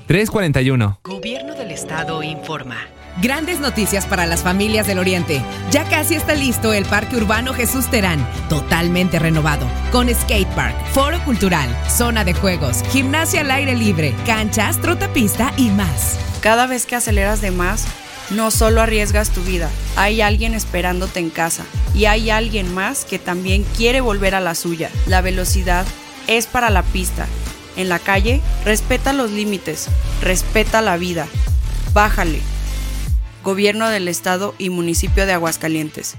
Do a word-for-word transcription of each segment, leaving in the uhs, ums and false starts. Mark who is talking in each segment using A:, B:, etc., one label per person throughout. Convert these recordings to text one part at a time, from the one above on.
A: tres cuarenta y uno.
B: Gobierno del Estado informa.
C: Grandes noticias para las familias del Oriente. Ya casi está listo el Parque Urbano Jesús Terán, totalmente renovado, con skatepark, foro cultural, zona de juegos, gimnasia al aire libre, canchas, trotapista y más.
D: Cada vez que aceleras de más, no solo arriesgas tu vida, hay alguien esperándote en casa y hay alguien más que también quiere volver a la suya. La velocidad es para la pista. En la calle, respeta los límites, respeta la vida. Bájale. Gobierno del Estado y Municipio de Aguascalientes.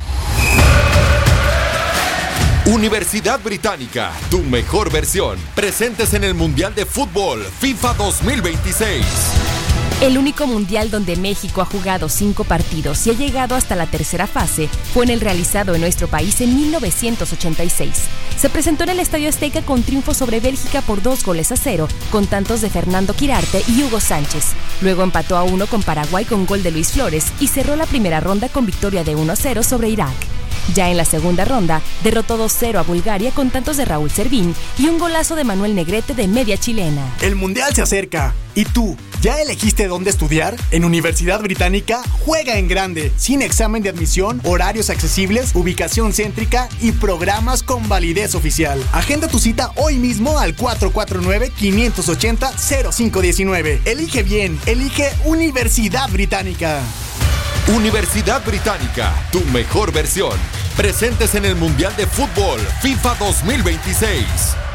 E: Universidad Británica, tu mejor versión. Presentes en el Mundial de Fútbol FIFA dos mil veintiséis.
F: El único mundial donde México ha jugado cinco partidos y ha llegado hasta la tercera fase fue en el realizado en nuestro país en mil novecientos ochenta y seis. Se presentó en el Estadio Azteca con triunfo sobre Bélgica por dos goles a cero, con tantos de Fernando Quirarte y Hugo Sánchez. Luego empató a uno con Paraguay con gol de Luis Flores y cerró la primera ronda con victoria de uno a cero sobre Irak. Ya en la segunda ronda, derrotó dos cero a Bulgaria con tantos de Raúl Servín y un golazo de Manuel Negrete de media chilena.
G: El Mundial se acerca. ¿Y tú? ¿Ya elegiste dónde estudiar? En Universidad Británica, juega en grande, sin examen de admisión, horarios accesibles, ubicación céntrica y programas con validez oficial. Agenda tu cita hoy mismo al cuatro cuatro nueve, cinco ocho cero, cero cinco uno nueve. Elige bien, elige Universidad Británica.
E: Universidad Británica, tu mejor versión. Presentes en el Mundial de Fútbol FIFA dos mil veintiséis.